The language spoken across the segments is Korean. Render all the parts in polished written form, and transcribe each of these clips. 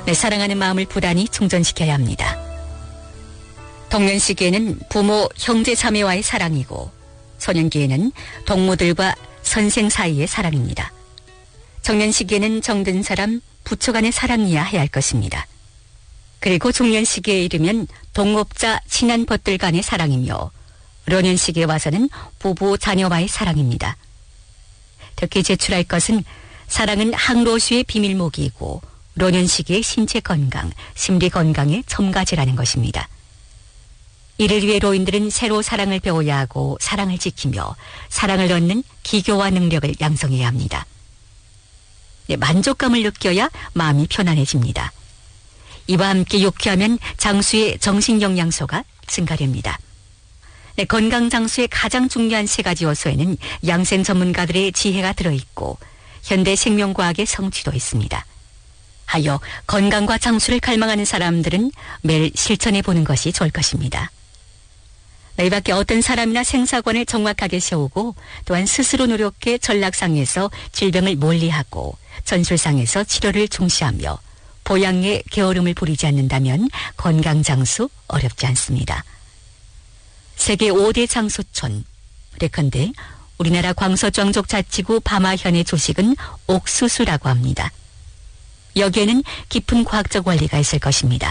내 사랑하는 마음을 부단히 충전시켜야 합니다. 동년시기에는 부모, 형제, 자매와의 사랑이고 소년기에는 동무들과 선생 사이의 사랑입니다. 청년시기에는 정든 사람, 부처 간의 사랑이야 해야 할 것입니다. 그리고 중년시기에 이르면 동업자, 친한 벗들 간의 사랑이며 노년시기에 와서는 부부, 자녀와의 사랑입니다. 특히 제출할 것은 사랑은 항로시의 비밀목이고 노년시기의 신체 건강, 심리 건강의 첨가제라는 것입니다. 이를 위해 로인들은 새로 사랑을 배워야 하고 사랑을 지키며 사랑을 얻는 기교와 능력을 양성해야 합니다. 만족감을 느껴야 마음이 편안해집니다. 이와 함께 유쾌하면 장수의 정신영양소가 증가됩니다. 건강 장수의 가장 중요한 세 가지 요소에는 양생 전문가들의 지혜가 들어있고 현대 생명과학의 성취도 있습니다. 하여 건강과 장수를 갈망하는 사람들은 매일 실천해 보는 것이 좋을 것입니다. 이 밖에 어떤 사람이나 생사관을 정확하게 세우고 또한 스스로 노력해 전락상에서 질병을 멀리하고 전술상에서 치료를 중시하며 보양에 게으름을 부리지 않는다면 건강장수 어렵지 않습니다. 세계 5대 장수촌, 예컨대 우리나라 광서정족자치구 밤하현의 조식은 옥수수라고 합니다. 여기에는 깊은 과학적 원리가 있을 것입니다.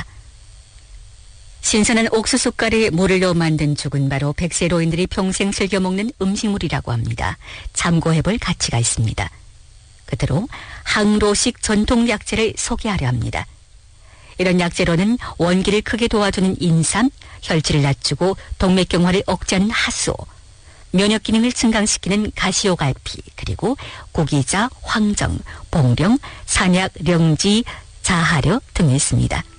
신선한 옥수수가루에 물을 넣어 만든 죽은 바로 백세로인들이 평생 즐겨 먹는 음식물이라고 합니다. 참고해볼 가치가 있습니다. 끝으로 항로식 전통 약재를 소개하려 합니다. 이런 약재로는 원기를 크게 도와주는 인삼, 혈질을 낮추고 동맥경화를 억제하는 하수, 면역 기능을 증강시키는 가시오갈피, 그리고 고기자, 황정, 봉령, 산약, 령지, 자하려 등이 있습니다.